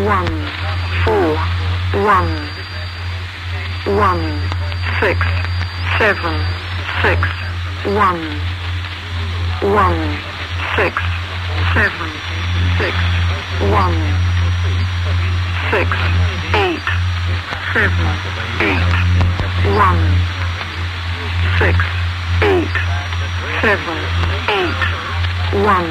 1 4 1 1 6 7 6 1 1 6 7 6 1 6 8 7 8 1 6 8 7 8 1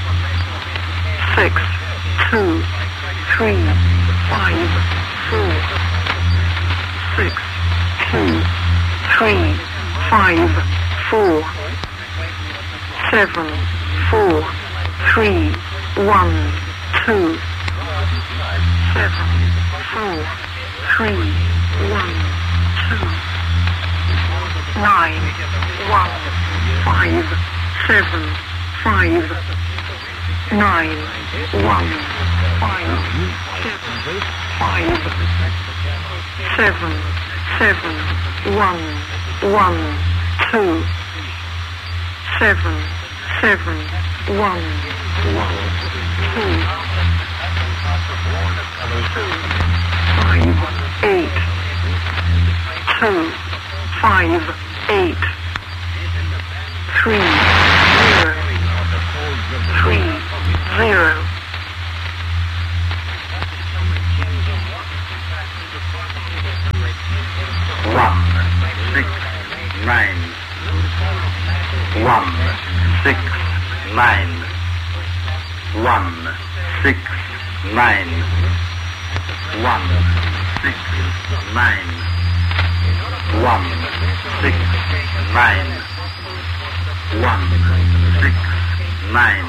6 2 3 5 4 6 2 3 5 4 7 4 3 1 2 7 4 3 1 2 9 1 5 7 5 9 1 5 7 5 7 7 1 1 2 7 7 1 1 2 5 8 2 5 8 3 0 3 0 1 6 9 1 6 9 1 6 9 1 6 9 1 6 9 1 6 9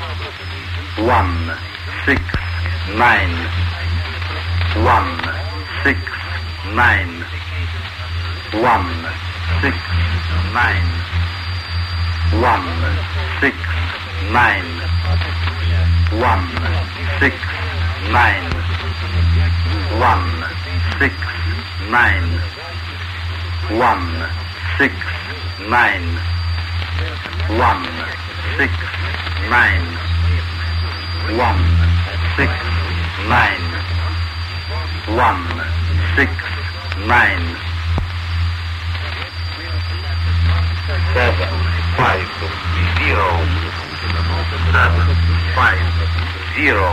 1 6 9 1 6 9 1 6 9 1 6 9 1 6 9 1 6 9 1 6 9 1 6 9 1 6 9 1 6 9 7 5 0 7 5 0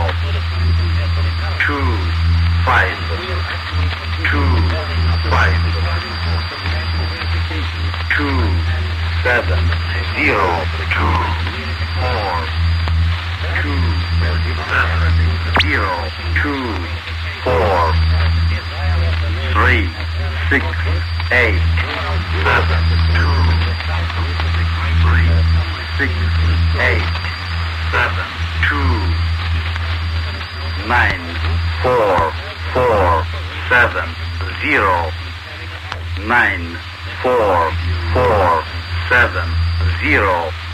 2 5 2 5 2 7 0 2 4 2 7 0 2 4 3 6 8 7 2 3 6 8 7 2 9 4 4 7 0 9 4 4 7 0